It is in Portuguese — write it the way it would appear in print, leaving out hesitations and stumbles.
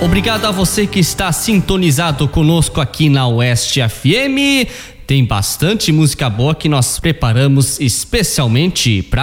Obrigado a você que está sintonizado conosco aqui na Oeste FM. Tem bastante música boa que nós preparamos especialmente para